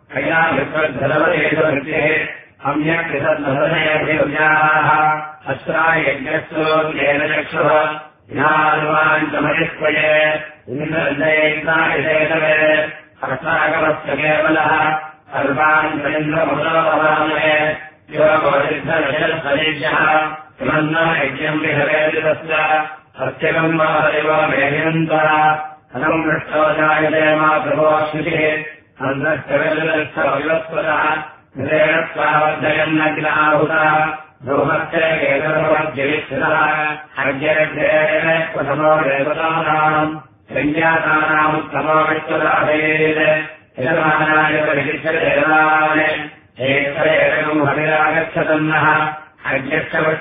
अयाभिधरवदेशवृत्तिः सम्यक् अस्त्रायज्ञस्तोऽन्येन चक्षुः ज्ञानवाञ्चमयस्वये इन्द्रजयेन्द्रायशेतवे हस्तागमस्य केवलः सर्वान् चन्द्रमुदोपवामहे योगोदिद्धरजलसलेभ्यः सुमन्ना यज्ञम् विहवेदितस्य सत्यकम् वा हरिव मेहिनन्तः अनम् पृष्ठो जायते मातृभोऽश्रुतिः अन्तश्चविलस्थविवस्वतः हृदेन स्वावर्धयन्नग्नाहुतः ब्रूहस्य केतरवद्यविश्रुतः अर्घ्यर्घ्येन प्रथमो देवतानाम् सञ्जातानामुत्तमो विश्वदाभेद यजमानाय परिशिष्यदेवान् एकम् हरिरागच्छतन्नः अर्घ्यस्य